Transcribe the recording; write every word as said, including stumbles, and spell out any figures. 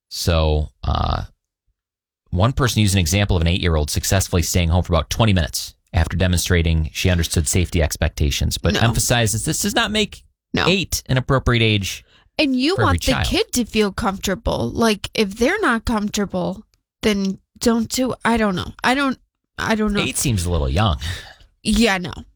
So uh, one person used an example of an eight-year-old successfully staying home for about twenty minutes after demonstrating she understood safety expectations, but No. emphasizes this does not make No. eight an appropriate age. And you for every want the child. kid to feel comfortable. Like, if they're not comfortable, then don't do. I don't know. I don't. I don't know. Eight seems a little young. Yeah, no.